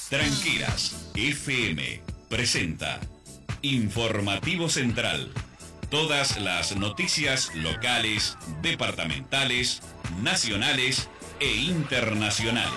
Tranqueras FM presenta Informativo Central. Todas las noticias locales, departamentales, nacionales e internacionales.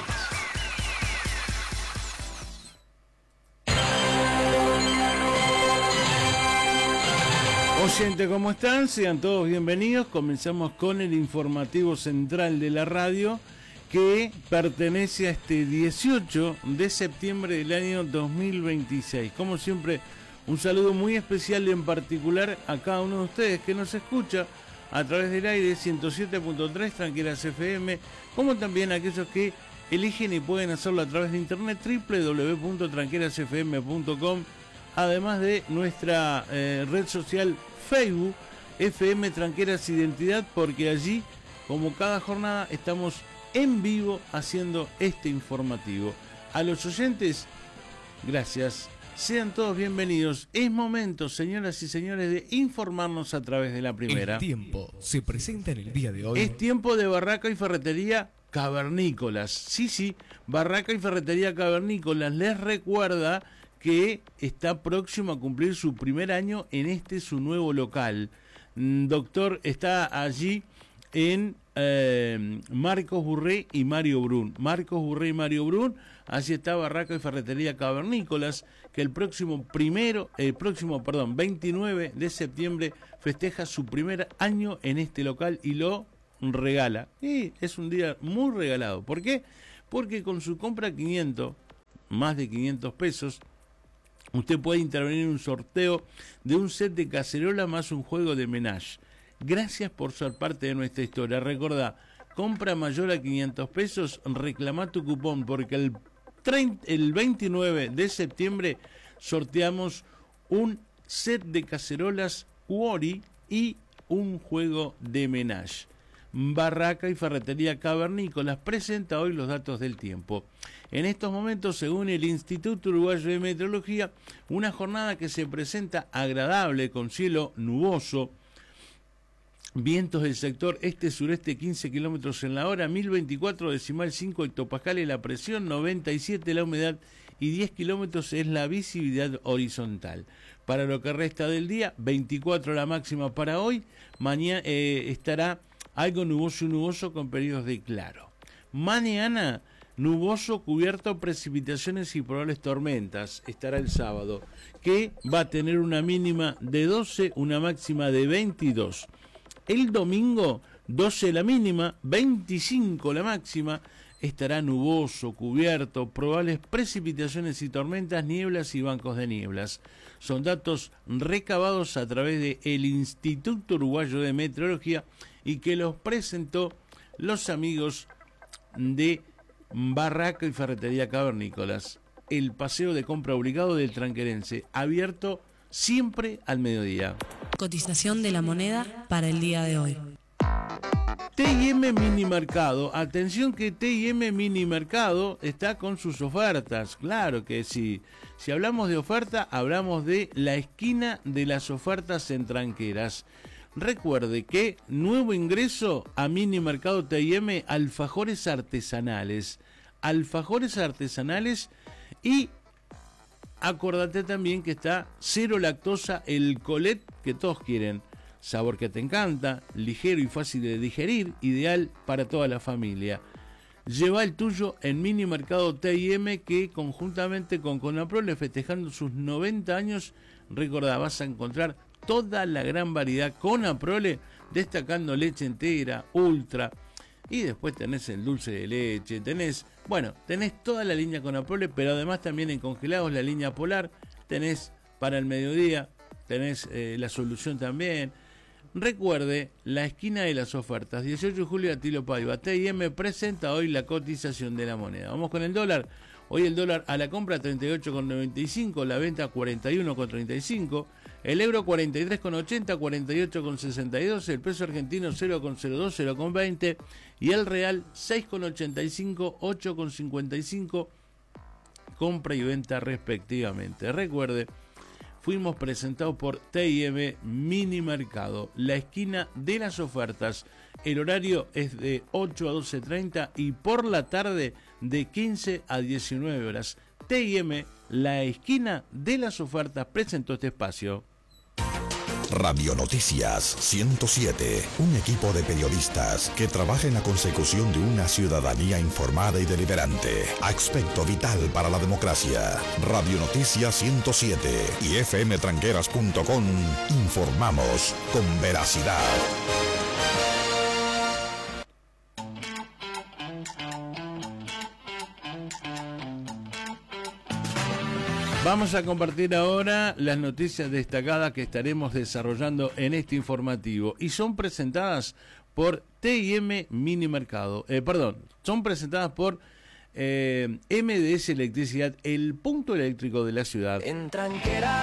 Oyente, ¿cómo están? Sean todos bienvenidos. Comenzamos con el informativo central de la radio, que pertenece a este 18 de septiembre del año 2026. Como siempre, un saludo muy especial y en particular a cada uno de ustedes que nos escucha a través del aire 107.3 Tranqueras FM, como también a aquellos que eligen y pueden hacerlo a través de internet www.tranquerasfm.com, además de nuestra red social Facebook FM Tranqueras Identidad, porque allí, como cada jornada, estamos en vivo haciendo este informativo. A los oyentes, gracias. Sean todos bienvenidos. Es momento, señoras y señores, de informarnos a través de la primera. El tiempo se presenta en el día de hoy. Es tiempo de Barraca y Ferretería Cavernícolas. Sí, Barraca y Ferretería Cavernícolas les recuerda que está próximo a cumplir su primer año en su nuevo local. Doctor está allí en Marcos Burré y Mario Brun. Así está Barraca y Ferretería Cavernícolas, que el próximo 29 de septiembre festeja su primer año en este local y lo regala. Y es un día muy regalado. ¿Por qué? Porque con su compra más de 500 pesos, usted puede intervenir en un sorteo de un set de cacerola más un juego de menage. Gracias por ser parte de nuestra historia. Recordá, compra mayor a 500 pesos, reclama tu cupón, porque el 29 de septiembre sorteamos un set de cacerolas Cuori y un juego de menage. Barraca y Ferretería Cavernícolas presenta hoy los datos del tiempo. En estos momentos, según el Instituto Uruguayo de Meteorología, una jornada que se presenta agradable con cielo nuboso, vientos del sector este-sureste 15 kilómetros en la hora, 1024,5 hectopascales la presión, 97 la humedad y 10 kilómetros es la visibilidad horizontal. Para lo que resta del día, 24 la máxima para hoy, mañana estará algo nuboso con periodos de claro. Mañana, nuboso, cubierto, precipitaciones y probables tormentas. Estará el sábado, que va a tener una mínima de 12, una máxima de 22. El domingo, 12 la mínima, 25 la máxima, estará nuboso, cubierto, probables precipitaciones y tormentas, nieblas y bancos de nieblas. Son datos recabados a través del Instituto Uruguayo de Meteorología y que los presentó los amigos de Barraca y Ferretería Cavernícolas. El paseo de compra obligado del tranquerense, abierto siempre al mediodía. Cotización de la moneda para el día de hoy. T&M Minimercado, atención que T&M Minimercado está con sus ofertas, claro que sí. Si hablamos de oferta, hablamos de la esquina de las ofertas en Tranqueras. Recuerde que nuevo ingreso a Minimercado T&M, alfajores artesanales y acordate también que está cero lactosa el Colet que todos quieren. Sabor que te encanta, ligero y fácil de digerir, ideal para toda la familia. Lleva el tuyo en Minimercado T&M, que conjuntamente con Conaprole, festejando sus 90 años, recordá, vas a encontrar toda la gran variedad Conaprole, destacando leche entera, ultra. Y después tenés el dulce de leche, tenés toda la línea Conaprole, pero además también en congelados la línea Polar, tenés para el mediodía, tenés la solución también. Recuerde, la esquina de las ofertas, 18 de julio, Atilio Paiva. T&M presenta hoy la cotización de la moneda. Vamos con el dólar. Hoy el dólar a la compra 38,95, la venta 41,35, el euro 43,80, 48,62, el peso argentino 0,02, 0,20 y el real 6,85, 8,55, compra y venta respectivamente. Recuerde, fuimos presentados por T&M Minimercado, la esquina de las ofertas. El horario es de 8 a 12:30 y por la tarde de 15 a 19 horas. TIM, la esquina de las ofertas, presentó este espacio. Radio Noticias 107, un equipo de periodistas que trabaja en la consecución de una ciudadanía informada y deliberante, aspecto vital para la democracia. Radio Noticias 107 y fmtranqueras.com, informamos con veracidad. Vamos a compartir ahora las noticias destacadas que estaremos desarrollando en este informativo y son presentadas por TIM Minimercado. Son presentadas por MDS Electricidad, el punto eléctrico de la ciudad. En Tranquera